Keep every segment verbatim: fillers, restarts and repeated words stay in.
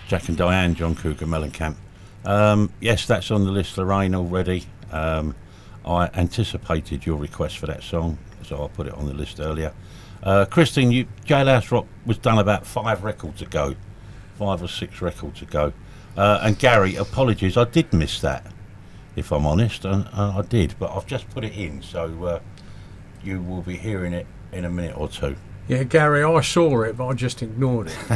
Jack and Diane, John Cougar Mellencamp. Um, yes, that's on the list, Lorraine, already. Um, I anticipated your request for that song, so I put it on the list earlier. Uh, Christine, you, Jailhouse Rock was done about five records ago, five or six records ago. Uh, and Gary, apologies, I did miss that, if I'm honest, and uh, I did, but I've just put it in, so uh, you will be hearing it in a minute or two. Yeah, Gary, I saw it, but I just ignored it.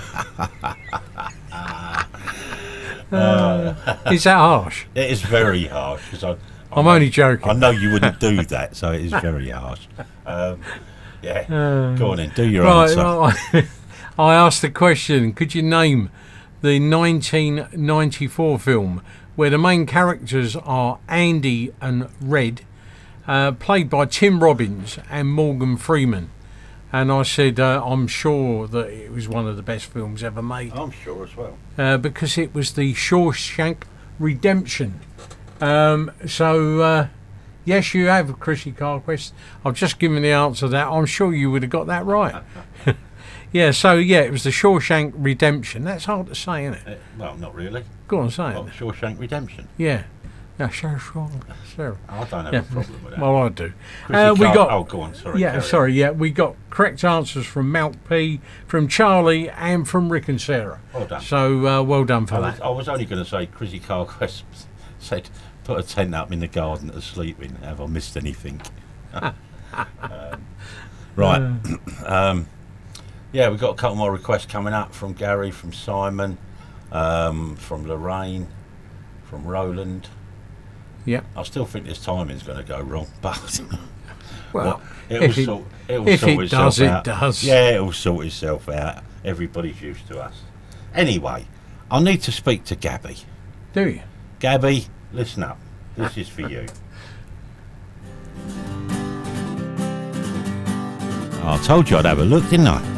uh, is that harsh? It is very harsh, because I... I'm know, only joking. I know you wouldn't do that, so it is very harsh. Um, yeah, uh, go on then, do your right, answer. Right. I asked the question, could you name the nineteen ninety-four film where the main characters are Andy and Red, uh, played by Tim Robbins and Morgan Freeman? And I said, uh, I'm sure that it was one of the best films ever made. I'm sure as well. Uh, because it was the Shawshank Redemption. Um, so, uh, yes, you have, Chrissy Carquest. I've just given the answer to that. I'm sure you would have got that right. Yeah, so, yeah, it was the Shawshank Redemption. That's hard to say, isn't it? Uh, well, not really. Go on, say well, it. Shawshank Redemption. Yeah. Yeah, sure, sure, sure. I don't have yeah. a problem with that. Well, I do. Uh, we got. Oh, go on. Sorry. Yeah, sorry. Yeah, we got correct answers from Mount P, from Charlie, and from Rick and Sarah. Well done. So uh, well done for I that. was, I was only going to say, Chrissy Carquest said, "Put a tent up in the garden to sleep in." Have I missed anything? um, right. um, yeah, we've got a couple more requests coming up from Gary, from Simon, um, from Lorraine, from Roland. Yeah, I still think this timing's going to go wrong, but well, well it if will it, sort, it will if sort it itself does, out. it does. Yeah, it will sort itself out. Everybody's used to us. Anyway, I need to speak to Gabby. Do you? Gabby, listen up. This is for you. I told you I'd have a look, didn't I?